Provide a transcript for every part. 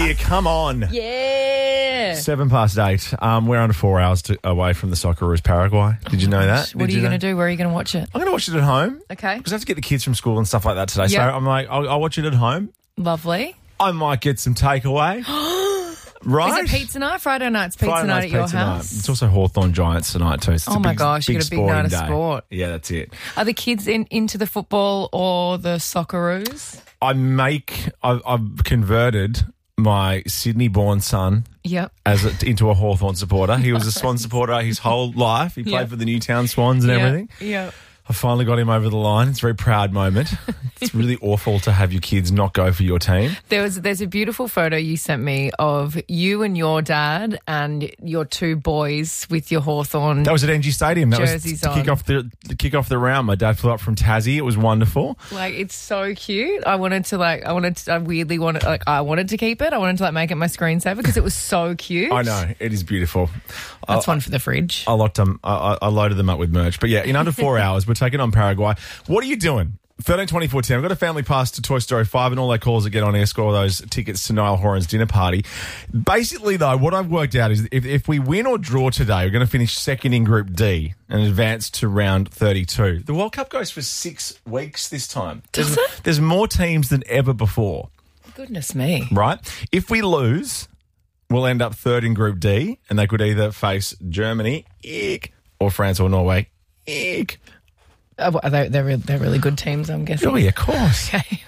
year. Come on. Yeah. 8:07. We're under 4 hours away from the Socceroos Paraguay. Did you know that? What are you going to do? Where are you going to watch it? I'm going to watch it at home. Okay. Because I have to get the kids from school and stuff like that today. So Yep. I'm like, I'll watch it at home. Lovely. I might get some takeaway. Right? Is it pizza night? Friday night's pizza Friday night night's at your pizza house. night. It's also Hawthorn Giants tonight too. So it's Oh a my big, gosh, you got a big night of sporting day. sport. Yeah, that's it. Are the kids into the football or the Socceroos? I've converted my Sydney-born son Yep. into a Hawthorn supporter. He was a Swan supporter his whole life. He played Yep. for the Newtown Swans and everything. Yeah. I finally got him over the line. It's a very proud moment. It's really awful to have your kids not go for your team. There's a beautiful photo you sent me of you and your dad and your two boys with your Hawthorn. That was at NG Stadium. That Jerseys was to kick off the round. My dad flew up from Tassie. It was wonderful. Like, it's so cute. I wanted to keep it. I wanted to make it my screensaver because it was so cute. I know. It is beautiful. That's one for the fridge. I loaded them up with merch. But yeah, in under 4 hours, we're taking on Paraguay. What are you doing? 13 24 10. I've got a family pass to Toy Story 5 and all their calls that get on air score those tickets to Niall Horan's dinner party. Basically, though, what I've worked out is if we win or draw today, we're going to finish second in Group D and advance to round 32. The World Cup goes for 6 weeks this time. Does it? There's more teams than ever before. Goodness me. Right? If we lose, we'll end up third in Group D and they could either face Germany, eek, or France or Norway, eek. They're really good teams, I'm guessing. Oh, yeah, of course. Okay.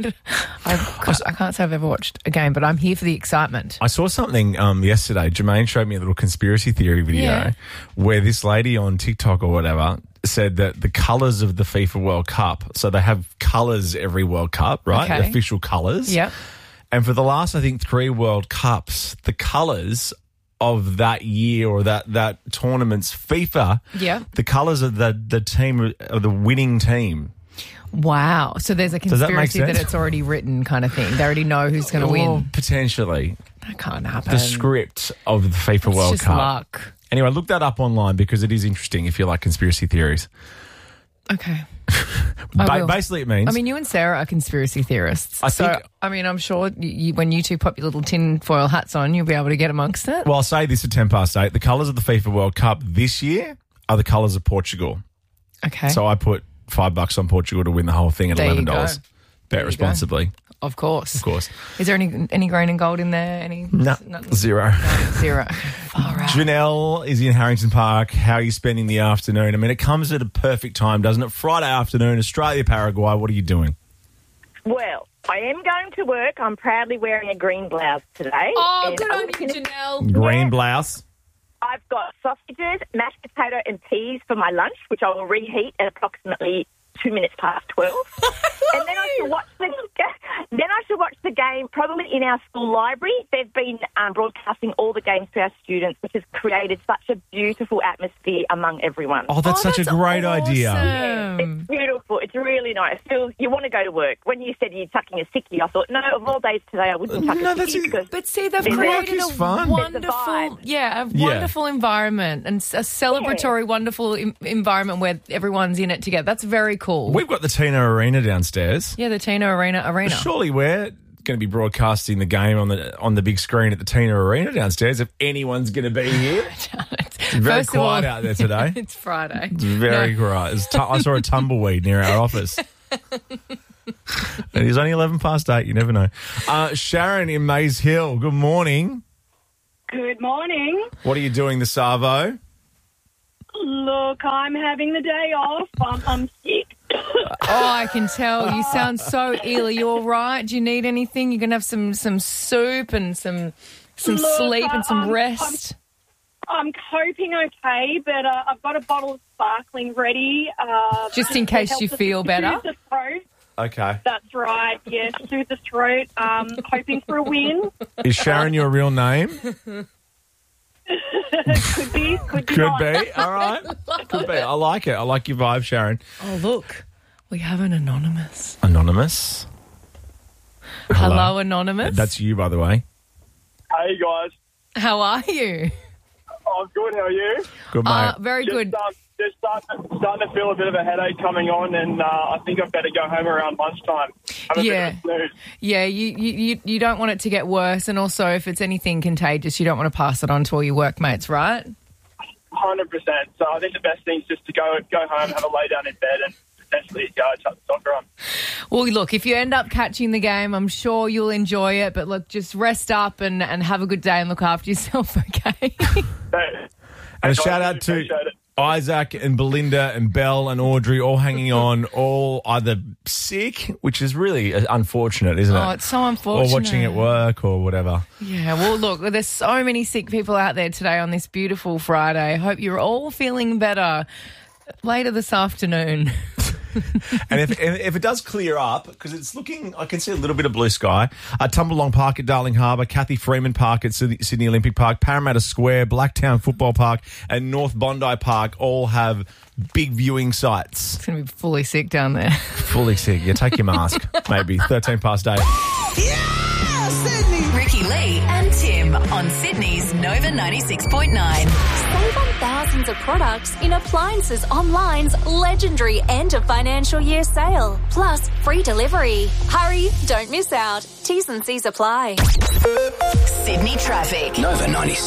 I can't say I've ever watched a game, but I'm here for the excitement. I saw something yesterday. Jermaine showed me a little conspiracy theory video where this lady on TikTok or whatever said that the colours of the FIFA World Cup, so they have colours every World Cup, right? Okay. Official colours. Yep. And for the last, I think, 3 World Cups, the colours of that year or that tournament's FIFA, the colours of the team of the winning team. Wow. So there's a Does that make conspiracy that sense? it's already written kind of thing. They already know who's going to win. Potentially. That can't happen. The script of the FIFA World just Cup. luck. Anyway, look that up online because it is interesting if you like conspiracy theories. Okay. I will. Basically, it means... I mean, you and Sarah are conspiracy theorists. I'm sure when you two pop your little tinfoil hats on, you'll be able to get amongst it. Well, I'll say this at 8:10. The colours of the FIFA World Cup this year are the colours of Portugal. Okay. So I put $5 on Portugal to win the whole thing at There you $11. go. Bet responsibly. Of course. Of course. Is there any green and gold in there? No, zero. Zero. Far out. Janelle is in Harrington Park. How are you spending the afternoon? I mean, it comes at a perfect time, doesn't it? Friday afternoon, Australia, Paraguay. What are you doing? Well, I am going to work. I'm proudly wearing a green blouse today. Oh, And good I'm on you, gonna- Janelle. Green blouse. I've got sausages, mashed potato and peas for my lunch, which I will reheat at approximately 2 minutes past 12. And then I shall watch the game probably in our school library. They've been broadcasting all the games to our students, which has created such a beautiful atmosphere among everyone. Oh, that's such a great idea. Yeah, it's beautiful. It's really nice. You want to go to work. When you said you're tucking a sickie, I thought, no, of all days today, I wouldn't tuck a sickie. Because But see, they've there's created is a fun. wonderful, wonderful environment and a celebratory, wonderful environment where everyone's in it together. That's very cool. We've got the Tina Arena downstairs. Yeah, the Tina Arena. Surely we're going to be broadcasting the game on the big screen at the Tina Arena downstairs if anyone's going to be here. It's very First of all, quiet out there today. It's Friday. It's very quiet. I saw a tumbleweed near our office. It is only 8:11. You never know. Sharon in Maze Hill, good morning. Good morning. What are you doing this Arvo? Look, I'm having the day off. I'm sick. Oh, I can tell. You sound so ill. Are you all right? Do you need anything? You're going to have some soup and some sleep and some rest. I'm coping okay, but I've got a bottle of sparkling ready. Just in case you feel better. Soothe the throat. Okay. That's right, yes, soothe the throat. Hoping for a win. Is Sharon your real name? Could be Could not. be. All right. Could be. I like it. I like your vibe, Sharon. Oh, look. We have an anonymous. Anonymous. Hello, anonymous. That's you, by the way. Hey, guys. How are you? I'm good. How are you? Good, mate. Very good. Just starting to feel a bit of a headache coming on, and I think I'd better go home around lunchtime. Have a bit of a snooze. Yeah, you don't want it to get worse, and also if it's anything contagious, you don't want to pass it on to all your workmates, right? 100%. So I think the best thing is just to go home, have a lay down in bed, and potentially shut the soccer on. Well, look, if you end up catching the game, I'm sure you'll enjoy it, but look, just rest up and have a good day and look after yourself, okay? And a shout out to Isaac and Belinda and Belle and Audrey, all hanging on, all either sick, which is really unfortunate, isn't it? Oh, it's so unfortunate. Or watching at work or whatever. Yeah, well, look, there's so many sick people out there today on this beautiful Friday. I hope you're all feeling better later this afternoon. And if it does clear up, because it's looking, I can see a little bit of blue sky. Tumbalong Park at Darling Harbour, Kathy Freeman Park at Sydney Olympic Park, Parramatta Square, Blacktown Football Park, and North Bondi Park all have big viewing sites. It's going to be fully sick down there. Fully sick. Yeah, take your mask. Maybe 13 past 8. Yeah, Sydney. Ricky Lee and Tim on Sydney's Nova 96.9. Save on thousands of products in Appliances Online's legendary end of financial year sale. Plus free delivery. Hurry, don't miss out. T's and C's apply. Sydney traffic. Nova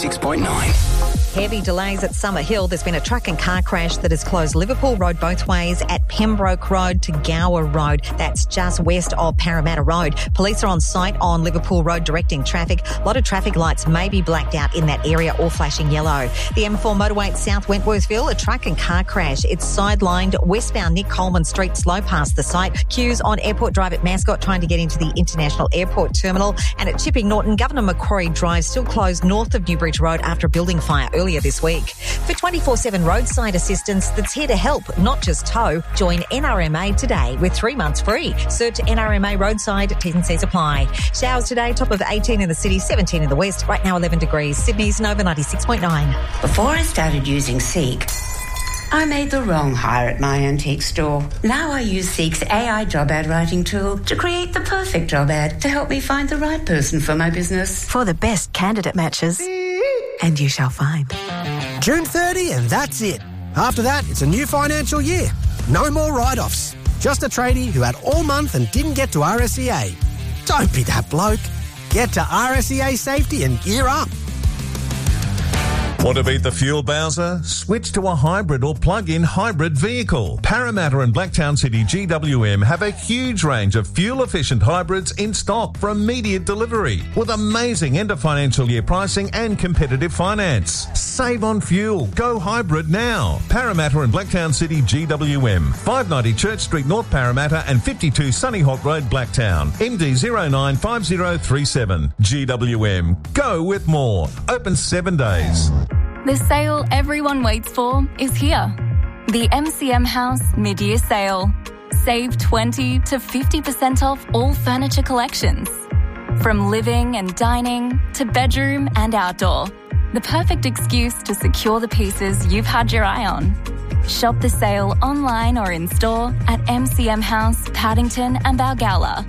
96.9. Heavy delays at Summer Hill. There's been a truck and car crash that has closed Liverpool Road both ways at Pembroke Road to Gower Road. That's just west of Parramatta Road. Police are on site on Liverpool Road directing traffic. A lot of traffic lights may be blacked out in that area or flashing yellow. The M4 motorway at South Wentworthville, a truck and car crash. It's sidelined westbound Nick Coleman Street, slow past the site. Queues on Airport Drive at Mascot trying to get into the International Airport Terminal. And at Chipping Norton, Governor Macquarie Drive still closed north of Newbridge Road after a building fire earlier this week. For 24/7 roadside assistance that's here to help, not just tow, join NRMA today with 3 months free. Search NRMA Roadside, T's and C's apply. Showers today, top of 18 in the city, 17 in the west, right now 11 degrees. Sydney's Nova 96.9. Before I started using Seek, I made the wrong hire at my antique store. Now I use Seek's AI job ad writing tool to create the perfect job ad to help me find the right person for my business. For the best candidate matches, and you shall find. June 30 and that's it. After that, it's a new financial year. No more write-offs. Just a tradie who had all month and didn't get to RSEA. Don't be that bloke. Get to RSEA Safety and gear up. Want to beat the fuel bowser? Switch to a hybrid or plug-in hybrid vehicle. Parramatta and Blacktown City GWM have a huge range of fuel-efficient hybrids in stock for immediate delivery with amazing end-of-financial-year pricing and competitive finance. Save on fuel. Go hybrid now. Parramatta and Blacktown City GWM. 590 Church Street, North Parramatta and 52 Sunnyhawk Road, Blacktown. MD 095037. GWM. Go with more. Open 7 days. The sale everyone waits for is here. The MCM House Mid-Year Sale. Save 20 to 50% off all furniture collections. From living and dining to bedroom and outdoor. The perfect excuse to secure the pieces you've had your eye on. Shop the sale online or in store at MCM House, Paddington and Balgowlah.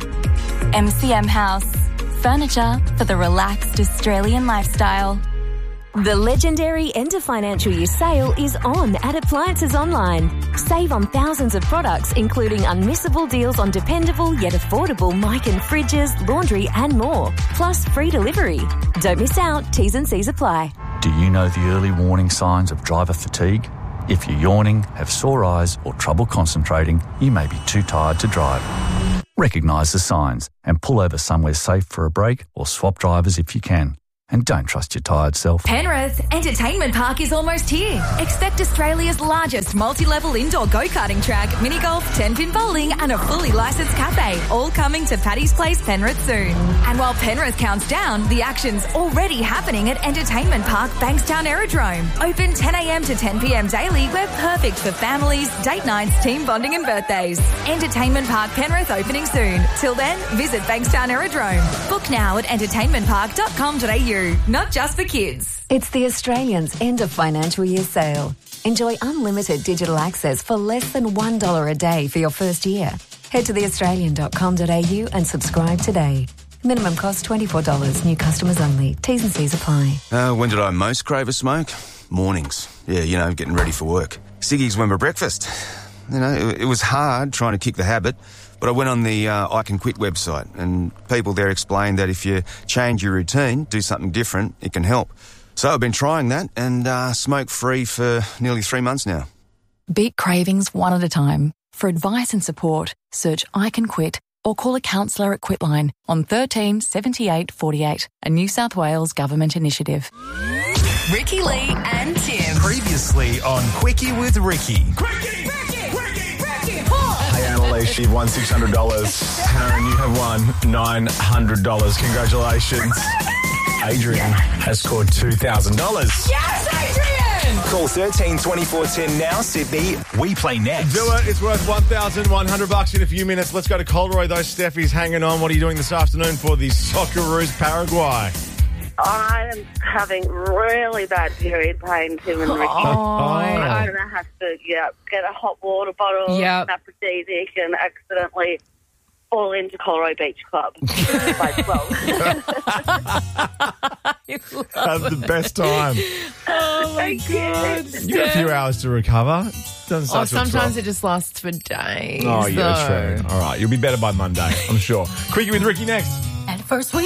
MCM House. Furniture for the relaxed Australian lifestyle. The legendary end of financial year sale is on at Appliances Online. Save on thousands of products, including unmissable deals on dependable yet affordable mic and fridges, laundry and more. Plus free delivery. Don't miss out. T's and C's apply. Do you know the early warning signs of driver fatigue? If you're yawning, have sore eyes or trouble concentrating, you may be too tired to drive. Recognise the signs and pull over somewhere safe for a break or swap drivers if you can. And don't trust your tired self. Penrith Entertainment Park is almost here. Expect Australia's largest multi-level indoor go-karting track, mini golf, 10-pin bowling and a fully licensed cafe, all coming to Paddy's Place, Penrith soon. And while Penrith counts down, the action's already happening at Entertainment Park, Bankstown Aerodrome. Open 10 a.m. to 10 p.m. daily. We're perfect for families, date nights, team bonding and birthdays. Entertainment Park, Penrith opening soon. Till then, visit Bankstown Aerodrome. Book now at entertainmentpark.com.au. Not just for kids. It's the Australians' end of financial year sale. Enjoy unlimited digital access for less than $1 a day for your first year. Head to theaustralian.com.au and subscribe today. Minimum cost $24. New customers only. T's and C's apply. When did I most crave a smoke? Mornings. Yeah, getting ready for work. ciggies went for breakfast. You know, it was hard trying to kick the habit, but I went on the I Can Quit website, and people there explained that if you change your routine, do something different, it can help. So I've been trying that and smoke-free for nearly 3 months now. Beat cravings one at a time. For advice and support, search I Can Quit or call a counsellor at Quitline on 13 78 48, a New South Wales government initiative. Ricky Lee and Tim. Previously on Quickie with Ricky. Hey, Annalise, you've won $600. Karen, you have won $900. Congratulations. Adrian has scored $2,000. Yes, Adrian! Call 13 24 10 now, Sydney. We play next. Do it. It's worth $1,100 in a few minutes. Let's go to Colroy, though. Steffi's hanging on. What are you doing this afternoon for the Socceroos Paraguay? I am having really bad period pain, Tim and Ricky. I'm going to have to get a hot water bottle, Naproxenic, and accidentally fall into Colroy Beach Club by 12. Have the best time. Oh, my God. You got a few hours to recover. Doesn't start till 12. Sometimes it just lasts for days. Oh, yeah, true. All right, you'll be better by Monday, I'm sure. Quickie with Ricky next. At first we